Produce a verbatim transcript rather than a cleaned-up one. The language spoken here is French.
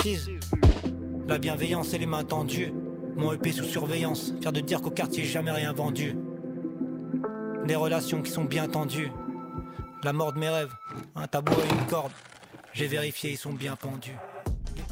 convoitise. La bienveillance et les mains tendues. Mon E P sous surveillance, fier de dire qu'au quartier jamais rien vendu. Des relations qui sont bien tendues. La mort de mes rêves, un tabou et une corde. J'ai vérifié, ils sont bien pendus.